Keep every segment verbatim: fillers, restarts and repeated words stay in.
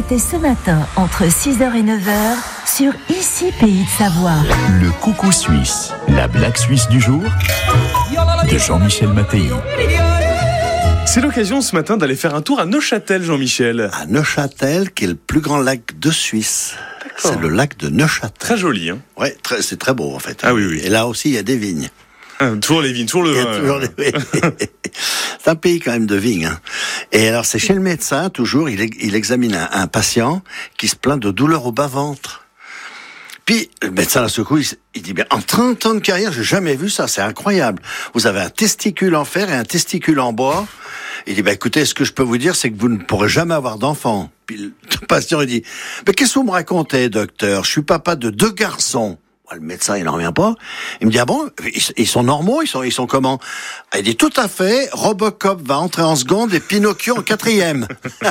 C'était ce matin, entre six heures et neuf heures, sur Ici Pays de Savoie. Le coucou suisse, la blague suisse du jour, de Jean-Michel Mattei. C'est l'occasion ce matin d'aller faire un tour à Neuchâtel, Jean-Michel. À Neuchâtel, qui est le plus grand lac de Suisse. D'accord. C'est le lac de Neuchâtel. Très joli, hein. Ouais, très, c'est très beau en fait. Ah oui, oui. Et là aussi, il y a des vignes. Ah, toujours les vignes, toujours le vin. Toujours les... C'est un pays quand même de vignes. Hein. Et alors, c'est chez le médecin, toujours, il, il examine un, un patient qui se plaint de douleurs au bas-ventre. Puis, le médecin, à ce coup, il, il dit, bien, en trente ans de carrière, j'ai jamais vu ça, c'est incroyable. Vous avez un testicule en fer et un testicule en bois. Il dit, bah, écoutez, ce que je peux vous dire, c'est que vous ne pourrez jamais avoir d'enfant. Puis, le patient, il dit, mais qu'est-ce que vous me racontez, docteur? Je suis papa de deux garçons. Le médecin, il n'en revient pas. Il me dit, ah bon, ils sont normaux, ils sont, ils sont comment? Il dit, tout à fait, Robocop va entrer en seconde et Pinocchio en quatrième.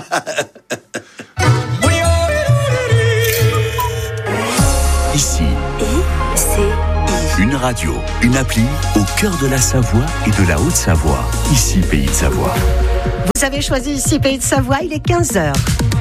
Ici, I C I. une radio, une appli au cœur de la Savoie et de la Haute-Savoie. Ici, Pays de Savoie. Vous avez choisi Ici Pays de Savoie, il est quinze heures.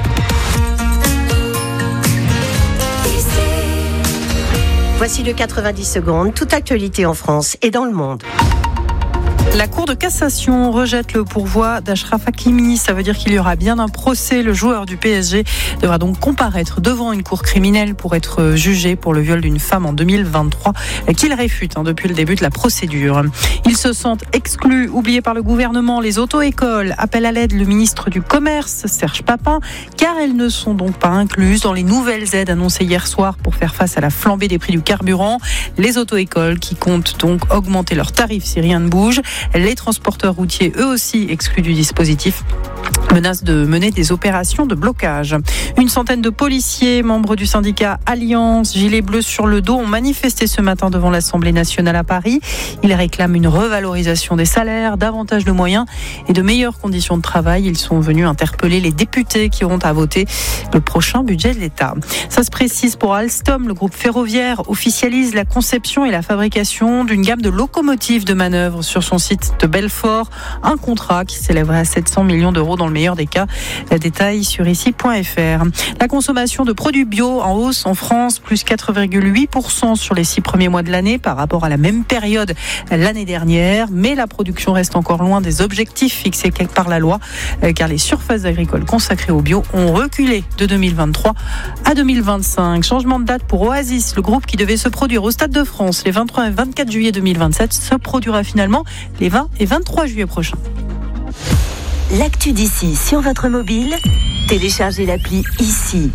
Voici le quatre-vingt-dix secondes, toute actualité en France et dans le monde. La Cour de cassation rejette le pourvoi d'Achraf Hakimi. Ça veut dire qu'il y aura bien un procès. Le joueur du P S G devra donc comparaître devant une cour criminelle pour être jugé pour le viol d'une femme en deux mille vingt-trois, qu'il réfute hein, depuis le début de la procédure. Ils se sentent exclus, oubliés par le gouvernement. Les auto-écoles appellent à l'aide le ministre du Commerce, Serge Papin, car elles ne sont donc pas incluses dans les nouvelles aides annoncées hier soir pour faire face à la flambée des prix du carburant. Les auto-écoles qui comptent donc augmenter leurs tarifs si rien ne bouge. Les transporteurs routiers, eux aussi, exclus du dispositif, menacent de mener des opérations de blocage. Une centaine de policiers, membres du syndicat Alliance, gilets bleus sur le dos, ont manifesté ce matin devant l'Assemblée nationale à Paris. Ils réclament une revalorisation des salaires, davantage de moyens et de meilleures conditions de travail. Ils sont venus interpeller les députés qui auront à voter le prochain budget de l'État. Ça se précise pour Alstom. Le groupe ferroviaire officialise la conception et la fabrication d'une gamme de locomotives de manœuvre sur son site de Belfort, un contrat qui s'élèverait à sept cents millions d'euros dans le meilleur des cas. Détail sur ici point f r. La consommation de produits bio en hausse en France, plus quatre virgule huit pour cent sur les six premiers mois de l'année par rapport à la même période l'année dernière, mais la production reste encore loin des objectifs fixés par la loi, car les surfaces agricoles consacrées au bio ont reculé de deux mille vingt-trois à deux mille vingt-cinq. Changement de date pour Oasis, le groupe qui devait se produire au Stade de France les vingt-trois et vingt-quatre juillet deux mille vingt-sept se produira finalement les vingt et vingt-trois juillet prochains. L'actu d'ici sur votre mobile, téléchargez l'appli Ici.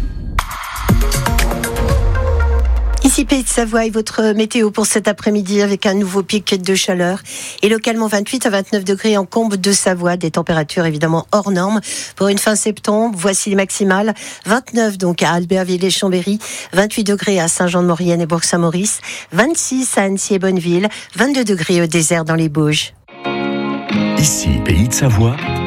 Ici Pays de Savoie et votre météo pour cet après-midi avec un nouveau pic de chaleur et localement vingt-huit à vingt-neuf degrés en Combe de Savoie, des températures évidemment hors normes pour une fin septembre. Voici les maximales, vingt-neuf donc à Albertville et Chambéry, vingt-huit degrés à Saint-Jean-de-Maurienne et Bourg-Saint-Maurice, vingt-six à Annecy et Bonneville, vingt-deux degrés au désert dans les Bauges. Ici, Pays de Savoie,